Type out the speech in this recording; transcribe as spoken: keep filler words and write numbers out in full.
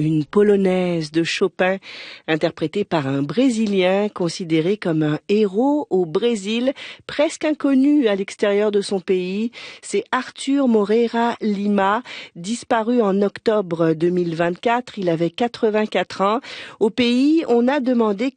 une polonaise de Chopin interprétée par un Brésilien considéré comme un héros au Brésil, presque inconnu à l'extérieur de son pays. C'est Arthur Moreira Lima, disparu en octobre deux mille vingt-quatre. Il avait quatre-vingt-quatre ans. Au pays, on a demandé